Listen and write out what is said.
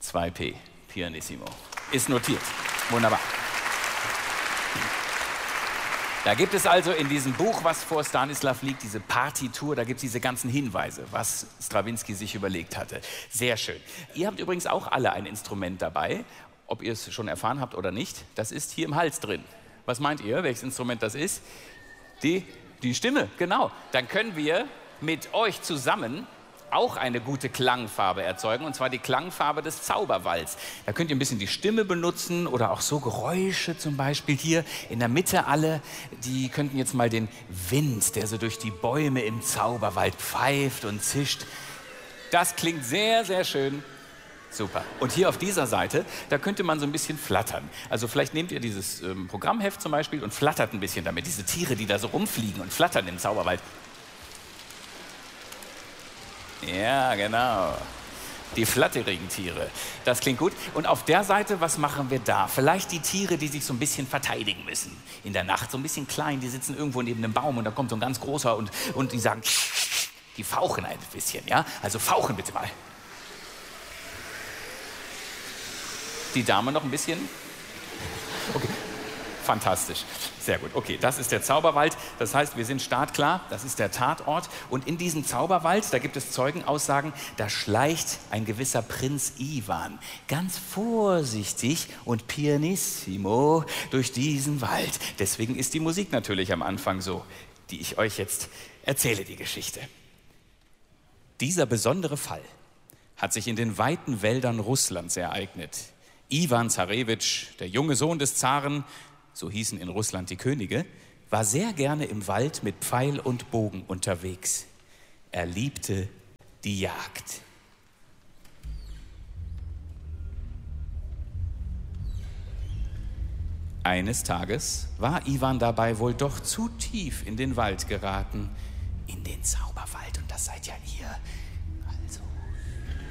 2P, Pianissimo. Ist notiert. Wunderbar. Da gibt es also in diesem Buch, was vor Stanislav liegt, diese Partitur, da gibt es diese ganzen Hinweise, was Strawinsky sich überlegt hatte. Sehr schön. Ihr habt übrigens auch alle ein Instrument dabei, ob ihr es schon erfahren habt oder nicht. Das ist hier im Hals drin. Was meint ihr, welches Instrument das ist? Die Stimme, genau. Dann können wir mit euch zusammen auch eine gute Klangfarbe erzeugen, und zwar die Klangfarbe des Zauberwalds. Da könnt ihr ein bisschen die Stimme benutzen oder auch so Geräusche, zum Beispiel hier in der Mitte alle. Die könnten jetzt mal den Wind, der so durch die Bäume im Zauberwald pfeift und zischt. Das klingt sehr, sehr schön. Super. Und hier auf dieser Seite, da könnte man so ein bisschen flattern. Also vielleicht nehmt ihr dieses Programmheft zum Beispiel und flattert ein bisschen damit. Diese Tiere, die da so rumfliegen und flattern im Zauberwald. Ja, genau. Die flatterigen Tiere. Das klingt gut. Und auf der Seite, was machen wir da? Vielleicht die Tiere, die sich so ein bisschen verteidigen müssen. In der Nacht, so ein bisschen klein, die sitzen irgendwo neben einem Baum und da kommt so ein ganz großer und die sagen, die fauchen ein bisschen, ja? Also fauchen bitte mal. Die Dame noch ein bisschen? Okay. Fantastisch. Sehr gut. Okay, das ist der Zauberwald. Das heißt, wir sind startklar. Das ist der Tatort. Und in diesem Zauberwald, da gibt es Zeugenaussagen, da schleicht ein gewisser Prinz Iwan ganz vorsichtig und pianissimo durch diesen Wald. Deswegen ist die Musik natürlich am Anfang so, die ich euch jetzt erzähle, die Geschichte. Dieser besondere Fall hat sich in den weiten Wäldern Russlands ereignet. Iwan Zarewitsch, der junge Sohn des Zaren, so hießen in Russland die Könige, war sehr gerne im Wald mit Pfeil und Bogen unterwegs. Er liebte die Jagd. Eines Tages war Iwan dabei wohl doch zu tief in den Wald geraten, in den Zauberwald, und das seid ja ihr. Also